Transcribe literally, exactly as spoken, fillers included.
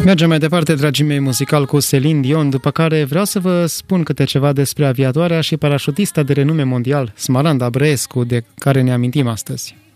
Mergem mai departe, dragii mei, muzical cu Celine Dion, după care vreau să vă spun câte ceva despre aviatoarea și parașutista de renume mondial, Smaranda Brăescu, de care ne amintim astăzi.